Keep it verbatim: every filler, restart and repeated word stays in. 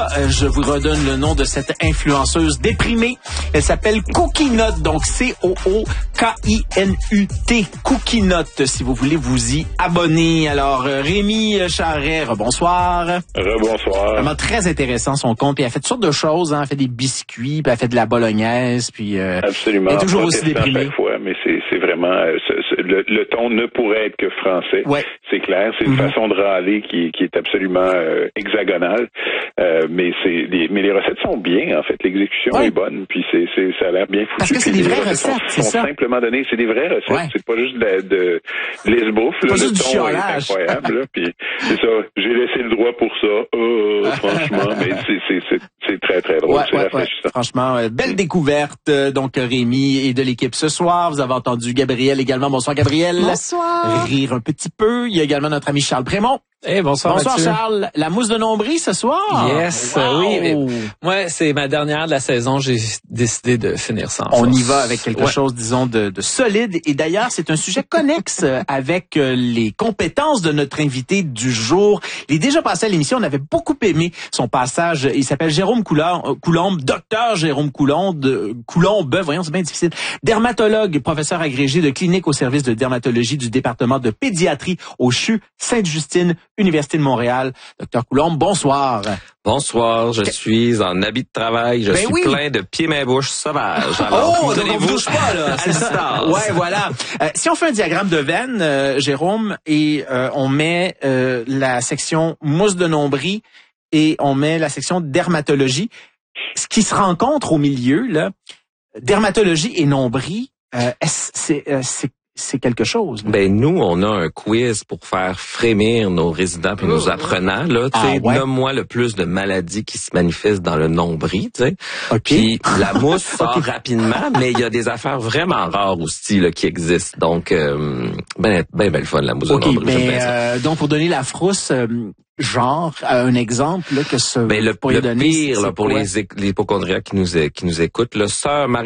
là, euh, je vous redonne le nom de cette influenceuse déprimée. Elle s'appelle Cookie Nut, donc C O O K I N U T, Cookie Nut, si vous voulez vous y abonner. Alors, euh, Rémi Charret, bonsoir. Rebonsoir. Vraiment très intéressant son compte, puis elle fait toutes sortes de choses, hein. Elle fait des biscuits, puis elle fait de la bolognaise, puis euh, absolument. elle est toujours aussi déprimée. À chaque fois, mais c'est, c'est vraiment euh, c'est, c'est, le, le ton ne pourrait être que français. Ouais. C'est clair, c'est une mm-hmm. façon de râler qui, qui est absolument euh, hexagonale, euh, mais c'est les, mais les recettes sont bien en fait, l'exécution ouais. est bonne, puis c'est, c'est ça a l'air bien foutu. Parce que c'est des vraies recettes, sont, c'est sont ça. simplement données, c'est des vraies recettes, ouais. c'est pas juste de, de l'esbrouf, là, le ton est incroyable, là, puis c'est ça. J'ai laissé le droit pour ça, oh, franchement, mais c'est c'est c'est c'est très très drôle, ouais, c'est ouais, rafraîchissant. Ouais. Franchement, euh, belle découverte euh, donc Rémi et de l'équipe ce soir. Vous avez entendu Gabriel également. Bonsoir Gabriel. Bonsoir. Rire un petit peu. Il y a également notre ami Charles Prémont. Hey, bonsoir, bonsoir Mathieu. Charles. La mousse de nombril ce soir. Yes, wow. oui. Mais, moi, c'est ma dernière de la saison. J'ai décidé de finir sans On force. y va avec quelque ouais. chose, disons, de, de solide. Et d'ailleurs, c'est un sujet connexe avec les compétences de notre invité du jour. Il est déjà passé à l'émission. On avait beaucoup aimé son passage. Il s'appelle Jérôme Coulombe, Coulombe docteur Jérôme Coulombe, Coulombe, voyons, c'est bien difficile. Dermatologue, professeur agrégé de clinique au service de dermatologie du département de pédiatrie au C H U Sainte-Justine, Université de Montréal. Docteur Coulombe, bonsoir. Bonsoir, je suis en habit de travail, je ben suis oui. plein de pieds mains bouches sauvages. Alors, oh, donc on vous touche pas, là, c'est ça. Ouais, voilà. Euh, si on fait un diagramme de veine, euh, Jérôme, et euh, on met euh, la section mousse de nombril et on met la section dermatologie, ce qui se rencontre au milieu, là, dermatologie et nombril, euh, c'est, euh, c'est c'est quelque chose. Là. Ben nous, on a un quiz pour faire frémir nos résidents puis nos apprenants. Là, tu sais, ah, ouais. nomme-moi le plus de maladies qui se manifestent dans le nombril, tu sais. Okay. Puis la mousse sort okay. rapidement, mais il y a des affaires vraiment rares aussi là qui existent. Donc, euh, ben ben ben le fun la mousse okay, de nombril. Mais euh, donc pour donner la frousse. Euh, Genre, un exemple là, que ce ben, le, pourriez le donner, pire c'est, là, pour quoi? les, les hypochondriacs qui nous qui nous écoutent, là, sœur Marie